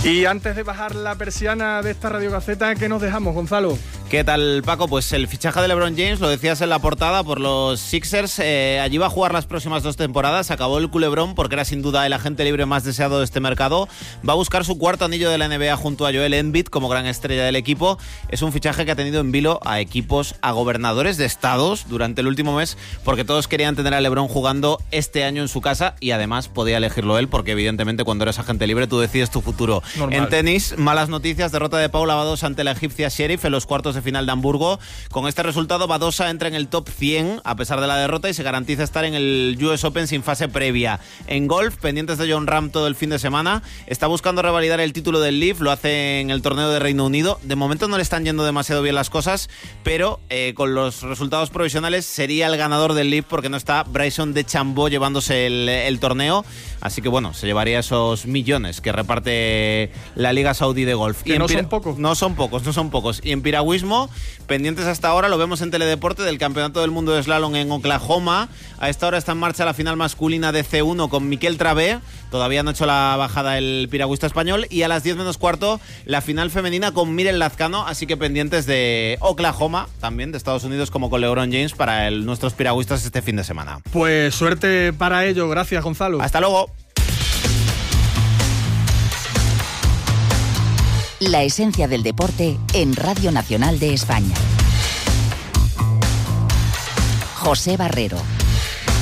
Y antes de bajar la persiana de esta Radio Gaceta, ¿qué nos dejamos, Gonzalo? ¿Qué tal, Paco? Pues el fichaje de LeBron James, lo decías en la portada, por los Sixers. Allí va a jugar las próximas 2 temporadas. Acabó el culebrón porque era sin duda el agente libre más deseado de este mercado. Va a buscar su 4º anillo de la NBA junto a Joel Embiid como gran estrella del equipo. Es un fichaje que ha tenido en vilo a equipos, a gobernadores de estados durante el último mes, porque todos querían tener a LeBron jugando este año en su casa y además podía elegirlo él, porque evidentemente cuando eres agente libre tú decides tu futuro. Normal. En tenis, malas noticias, derrota de Paula Badosa ante la egipcia Sheriff en los cuartos de final de Hamburgo. Con este resultado, Badosa entra en el top 100 a pesar de la derrota y se garantiza estar en el US Open sin fase previa. En golf, pendientes de Jon Rahm todo el fin de semana, está buscando revalidar el título del Leaf, lo hace en el torneo de Reino Unido. De momento no le están yendo demasiado bien las cosas, pero con los resultados provisionales sería el ganador del Leaf porque no está Bryson DeChambeau llevándose el torneo. Así que bueno, se llevaría esos millones que reparte la Liga Saudí de Golf. Que no son pocos. No son pocos. Y en piragüismo, pendientes hasta ahora, lo vemos en Teledeporte, del Campeonato del Mundo de Slalom en Oklahoma. A esta hora está en marcha la final masculina de C1 con Miquel Travé. Todavía no ha hecho la bajada el piragüista español. Y a las 10 menos cuarto, la final femenina con Miren Lazcano. Así que pendientes de Oklahoma, también de Estados Unidos, como con LeBron James, para nuestros piragüistas este fin de semana. Pues suerte para ello. Gracias, Gonzalo. Hasta luego. La esencia del deporte en Radio Nacional de España. José Barrero.